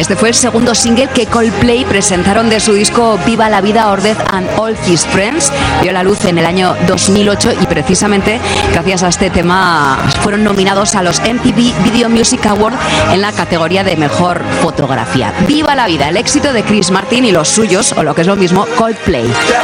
Este fue el segundo single que Coldplay presentaron de su disco Viva la Vida, Our Death and All His Friends. Vio la luz en el año 2008 y precisamente gracias a este tema fueron nominados a los MTV Video Music Awards en la categoría de Mejor Fotografía. Viva la Vida, el éxito de Chris Martin y los suyos, o lo que es lo mismo, Coldplay.